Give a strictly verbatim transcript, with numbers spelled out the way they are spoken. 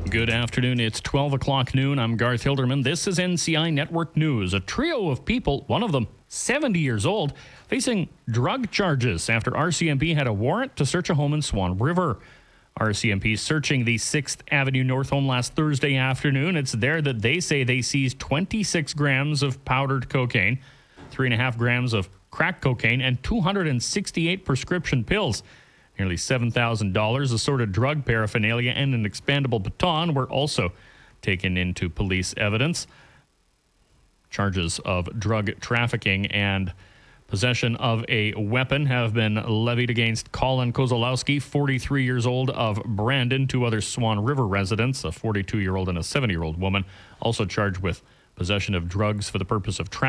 Good afternoon. It's twelve o'clock noon. I'm Garth Hilderman. This is N C I Network News. A trio of people, one of them seventy years old, facing drug charges after R C M P had a warrant to search a home in Swan River. R C M P searching the sixth Avenue North home last Thursday afternoon. It's there that they say they seized twenty-six grams of powdered cocaine, three and a half grams of crack cocaine, and two hundred sixty-eight prescription pills. Nearly seven thousand dollars, assorted drug paraphernalia, and an expandable baton were also taken into police evidence. Charges of drug trafficking and possession of a weapon have been levied against Colin Kozolowski, forty-three years old, of Brandon. Two other Swan River residents, a forty-two-year-old and a seventy-year-old woman, also charged with possession of drugs for the purpose of trafficking.